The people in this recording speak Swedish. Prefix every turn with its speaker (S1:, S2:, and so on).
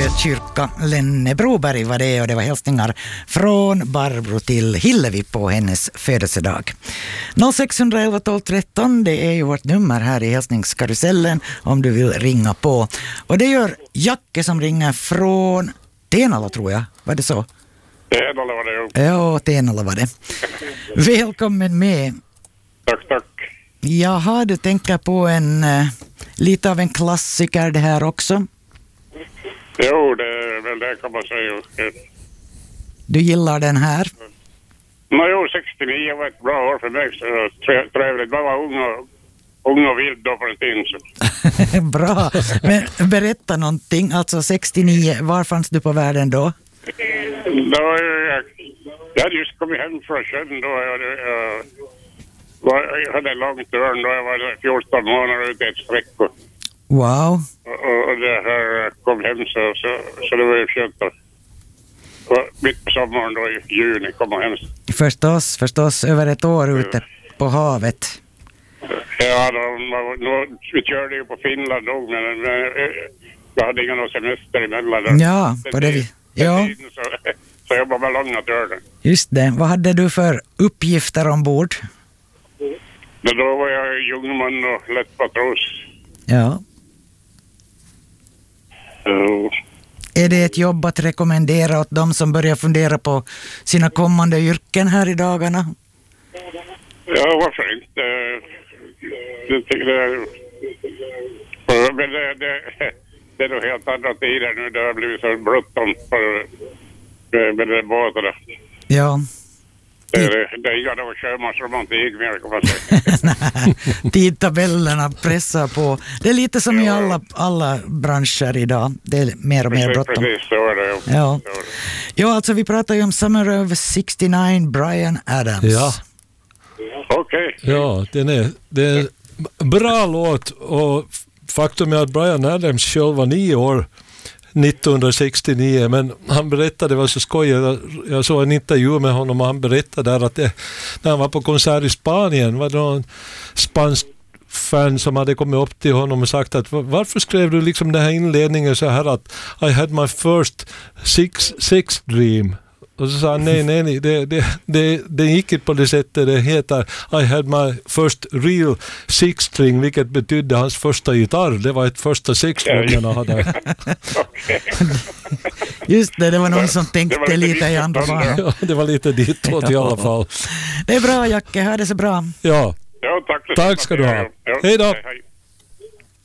S1: kyrka Lennebroberg var det, och det var hälsningar från Barbro till Hillevi på hennes födelsedag. 0611 12 13, det är ju vårt nummer här i hälsningskarusellen om du vill ringa på. Och det gör Jacke som ringer från Tenala, tror jag. Var det så?
S2: Tenala var det ju.
S1: Ja, Tenala var det. Välkommen med.
S2: Tack.
S1: Jaha, du tänker på lite av en klassiker det här också.
S2: Jo, det är väl det kan man säga.
S1: Du gillar den här?
S2: Jo, 69 var ett bra år för mig, så trevligt. Man var ung och vild då för en tid.
S1: Bra, men berätta någonting. Alltså 69, var fanns du på världen då?
S2: Jag hade just kommit hem från sjön då. Jag hade en lång törn då. Jag var 14 månader ute i ett sträck.
S1: Wow.
S2: Och det här kom hem så det var ju skönt. Mitt på sommaren då i juni kom jag hem.
S1: Förstås över ett år ute på havet.
S2: Ja, vi körde ju på Finland då, men jag hade ingen semester emellan.
S1: Ja, på det vi. Ja.
S2: Så jag jobbade med långa törnen.
S1: Just det. Vad hade du för uppgifter ombord?
S2: Då var jag jungman och lätt matros.
S1: Ja. Är det ett jobb att rekommendera åt de som börjar fundera på sina kommande yrken här i dagarna?
S2: Ja, varför inte? Men det är nog helt andra tider nu. Det har blivit så bråttom med de båtarna.
S1: Ja.
S2: Det är inga någon sjömansromantik mer, kan man säga.
S1: Tidtabellerna pressar på. Det är lite som i alla branscher idag. Det är mer och mer bråttom.
S2: Precis, så är det.
S1: Ja. Ja, alltså vi pratar ju om Summer of 69, Bryan Adams.
S3: Ja.
S2: Okej.
S3: Ja, det är en bra låt, och faktum är att Bryan Adams själv var 9 år 1969, men han berättade, det var så skojigt, jag såg en intervju med honom och han berättade där att när han var på konsert i Spanien var det någon spansk fan som hade kommit upp till honom och sagt att varför skrev du liksom den här inledningen så här att I had my first sex dream. Och så sa han nej, det gick inte på det sättet. Det heter I had my first real six string, vilket betydde hans första gitarr. Det var ett första sexstring han hade.
S1: Just det var någon som tänkte lite i andra banor.
S3: Ja, det var lite ditåt i alla fall.
S1: Det är bra, Jacke, ha det så bra.
S3: Ja,
S2: tack.
S3: Tack ska du ha. Hej då.
S2: Hej.